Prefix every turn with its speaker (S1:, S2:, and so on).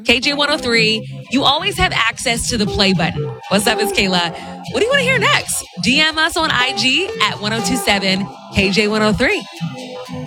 S1: KJ103, you always have access to the play button. What's up, it's Kayla. What do you want to hear next? DM us on IG at 1027 KJ103.